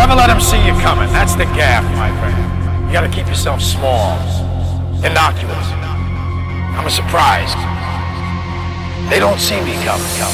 Never let them see you coming. That's the gaff, my friend. You gotta keep yourself small, innocuous. I'm a surprise. They don't see me coming.